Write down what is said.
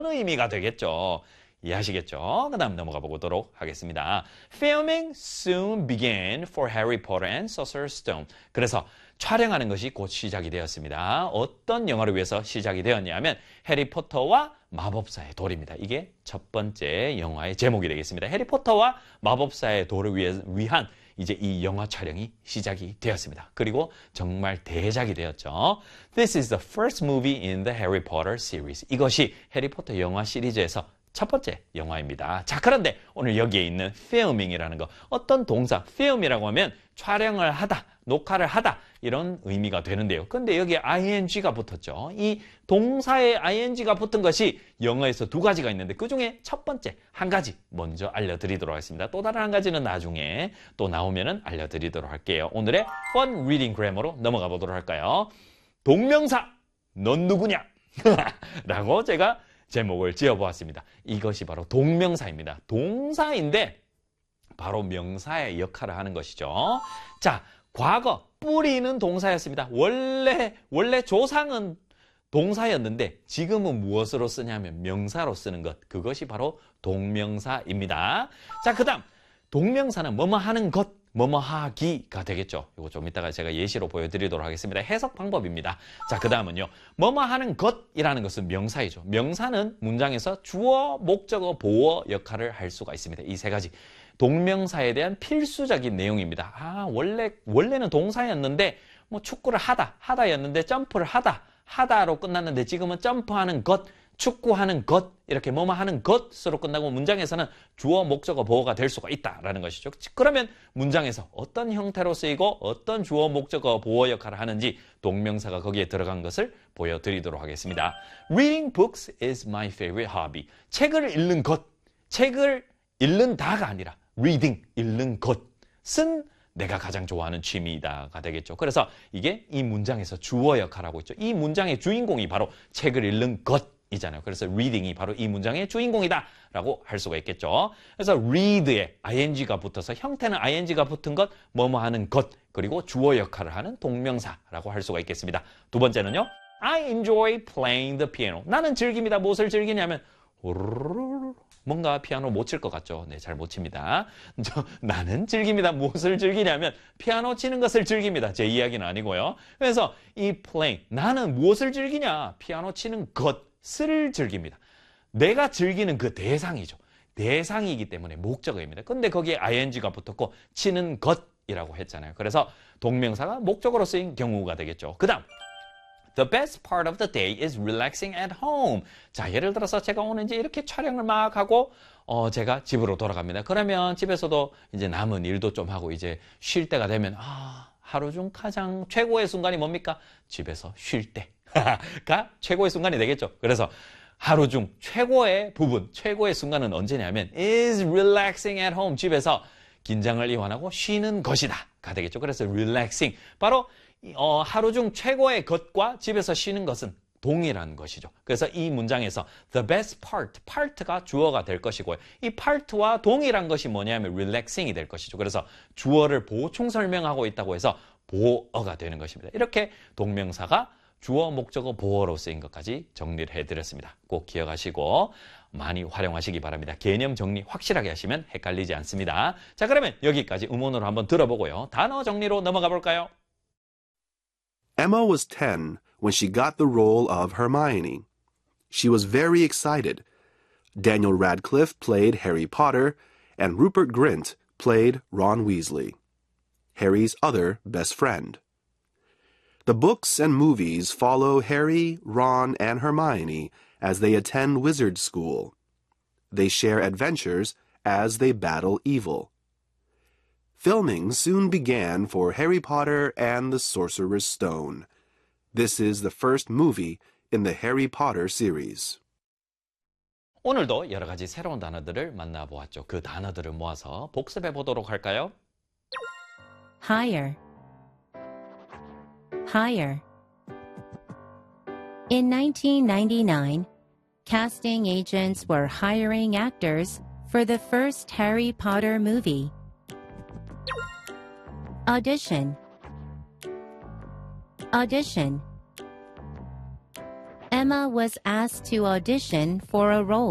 의미가 되겠죠. 이해하시겠죠? 그 다음 넘어가 보도록 하겠습니다. Filming soon began for Harry Potter and Sorcerer's Stone. 그래서 촬영하는 것이 곧 시작이 되었습니다. 어떤 영화를 위해서 시작이 되었냐면 해리포터와 마법사의 돌입니다. 이게 첫 번째 영화의 제목이 되겠습니다. 해리포터와 마법사의 돌을 위한 이제 이 영화 촬영이 시작이 되었습니다. 그리고 정말 대작이 되었죠. This is the first movie in the Harry Potter series. 이것이 해리포터 영화 시리즈에서 첫 번째 영화입니다. 자, 그런데 오늘 여기에 있는 filming이라는 거, 어떤 동사, film이라고 하면 촬영을 하다, 녹화를 하다 이런 의미가 되는데요. 근데 여기에 ing가 붙었죠. 이 동사에 ing가 붙은 것이 영어에서 두 가지가 있는데 그중에 첫 번째 한 가지 먼저 알려드리도록 하겠습니다. 또 다른 한 가지는 나중에 또 나오면은 알려드리도록 할게요. 오늘의 Fun Reading Grammar로 넘어가 보도록 할까요? 동명사, 넌 누구냐? 라고 제가 제목을 지어보았습니다. 이것이 바로 동명사입니다. 동사인데 바로 명사의 역할을 하는 것이죠. 자, 과거 뿌리는 동사였습니다. 원래 조상은 동사였는데 지금은 무엇으로 쓰냐면 명사로 쓰는 것. 그것이 바로 동명사입니다. 자, 그 다음 동명사는 뭐뭐 하는 것, 뭐뭐 하기가 되겠죠. 이거 좀 이따가 제가 예시로 보여드리도록 하겠습니다. 해석 방법입니다. 자, 그 다음은요. 뭐뭐 하는 것이라는 것은 명사이죠. 명사는 문장에서 주어, 목적어, 보어 역할을 할 수가 있습니다. 이 세 가지. 동명사에 대한 필수적인 내용입니다. 아, 원래는 동사였는데 뭐 축구를 하다였는데 점프를 하다로 끝났는데 지금은 점프하는 것, 축구하는 것, 이렇게 뭐뭐 하는 것으로 끝나고 문장에서는 주어, 목적어, 보어가 될 수가 있다라는 것이죠. 그러면 문장에서 어떤 형태로 쓰이고 어떤 주어, 목적어, 보어 역할을 하는지 동명사가 거기에 들어간 것을 보여드리도록 하겠습니다. Reading books is my favorite hobby. 책을 읽는 것, 책을 읽는다가 아니라 reading, 읽는 것은 내가 가장 좋아하는 취미이다가 되겠죠. 그래서 이게 이 문장에서 주어 역할을 하고 있죠. 이 문장의 주인공이 바로 책을 읽는 것이잖아요. 그래서 reading이 바로 이 문장의 주인공이다라고 할 수가 있겠죠. 그래서 read에 ing가 붙어서 형태는 ing가 붙은 것, 뭐뭐 하는 것, 그리고 주어 역할을 하는 동명사라고 할 수가 있겠습니다. 두 번째는요. I enjoy playing the piano. 나는 즐깁니다. 무엇을 즐기냐면 뭔가 피아노 못 칠 것 같죠? 네, 잘 못 칩니다. 나는 즐깁니다. 무엇을 즐기냐면 피아노 치는 것을 즐깁니다. 제 이야기는 아니고요. 그래서 이 playing, 나는 무엇을 즐기냐? 피아노 치는 것을 즐깁니다. 내가 즐기는 그 대상이죠. 대상이기 때문에 목적어입니다. 근데 거기에 ing가 붙었고 치는 것이라고 했잖아요. 그래서 동명사가 목적어로 쓰인 경우가 되겠죠. 그 다음 The best part of the day is relaxing at home. 자, 예를 들어서 제가 오늘 이제 이렇게 촬영을 막 하고 제가 집으로 돌아갑니다. 그러면 집에서도 이제 남은 일도 좀 하고 이제 쉴 때가 되면 하루 중 가장 최고의 순간이 뭡니까? 집에서 쉴 때가 최고의 순간이 되겠죠. 그래서 하루 중 최고의 부분, 최고의 순간은 언제냐면 is relaxing at home. 집에서 긴장을 이완하고 쉬는 것이다가 되겠죠. 그래서 relaxing 바로 하루 중 최고의 것과 집에서 쉬는 것은 동일한 것이죠. 그래서 이 문장에서 the best part가 주어가 될 것이고요. 이 part와 동일한 것이 뭐냐면 relaxing이 될 것이죠. 그래서 주어를 보충 설명하고 있다고 해서 보어가 되는 것입니다. 이렇게 동명사가 주어, 목적어, 보어로 쓰인 것까지 정리를 해드렸습니다. 꼭 기억하시고 많이 활용하시기 바랍니다. 개념 정리 확실하게 하시면 헷갈리지 않습니다. 자, 그러면 여기까지 음원으로 한번 들어보고요. 단어 정리로 넘어가 볼까요? Emma was 10 when she got the role of Hermione. She was very excited. Daniel Radcliffe played Harry Potter, and Rupert Grint played Ron Weasley, Harry's other best friend. The books and movies follow Harry, Ron, and Hermione as they attend wizard school. They share adventures as they battle evil. Filming soon began for Harry Potter and the Sorcerer's Stone. This is the first movie in the Harry Potter series. 오늘도 여러 가지 새로운 단어들을 만나보았죠. 그 단어들을 모아서 복습해 보도록 할까요? Hire. Hire. In 1999, casting agents were hiring actors for the first Harry Potter movie. Audition. Audition. Emma Emma was asked to audition for a role.